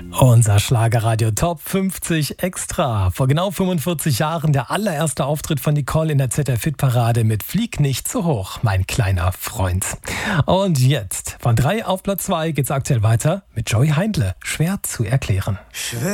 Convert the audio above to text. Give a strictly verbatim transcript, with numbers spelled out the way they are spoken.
Unser Schlagerradio Top fünfzig Extra. Vor genau fünfundvierzig Jahren der allererste Auftritt von Nicole in der Z D F-Hit-Parade mit Flieg nicht zu hoch, mein kleiner Freund. Und jetzt, von drei auf Platz zwei geht's aktuell weiter mit Joey Heindle. Schwer zu erklären. Schwer